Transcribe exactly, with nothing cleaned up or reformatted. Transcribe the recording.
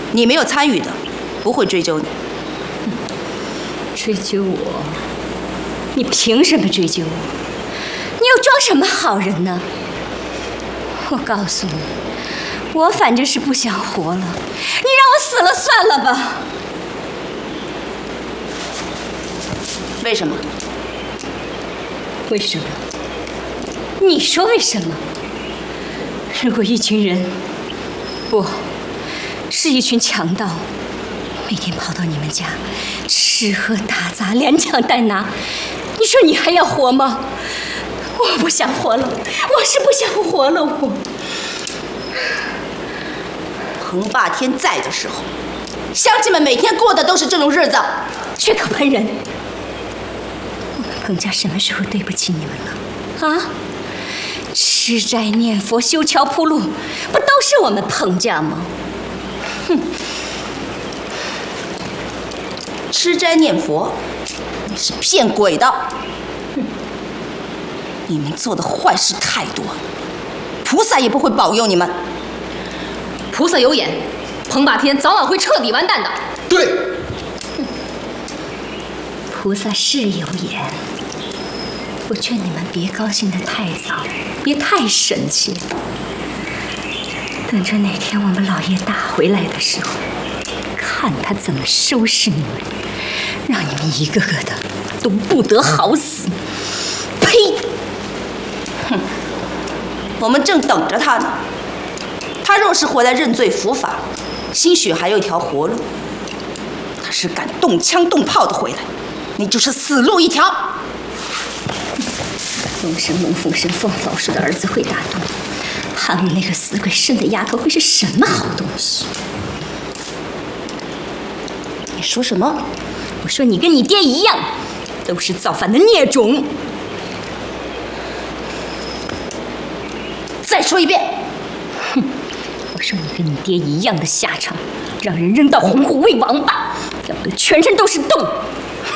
你没有参与的，不会追究你。 追究我？你凭什么追究我？你又装什么好人呢？我告诉你，我反正是不想活了，你让我死了算了吧。 为什么？ 为什么？你说为什么？如果一群人，不，是一群强盗，每天跑到你们家，吃喝打砸，连抢带拿，你说你还要活吗？我不想活了，我是不想活了，我。 彭霸天在的时候，乡亲们每天过的都是这种日子。 血口喷人！我们彭家什么时候对不起你们了？啊？吃斋念佛、修桥铺路，不都是我们彭家吗？哼！ 吃斋念佛，你是骗鬼的。你们做的坏事太多，菩萨也不会保佑你们。 菩萨有眼，彭霸天早晚会彻底完蛋的。 对。 菩萨是有眼，我劝你们别高兴得太早，别太神气。等着哪天我们老爷大回来的时候，看他怎么收拾你们，让你们一个个的都不得好死。呸！ 哼，我们正等着他呢。他若是回来认罪伏法，兴许还有一条活路。他是敢动枪动炮的回来，你就是死路一条。 龙神龙凤神凤老鼠的儿子会打洞，韩武那个死鬼生的丫头会是什么好东西？ 你说什么？ 我说你跟你爹一样，都是造反的孽种。 再说一遍。 哼！我说你跟你爹一样的下场，让人扔到洪湖喂王八，咬得全身都是洞。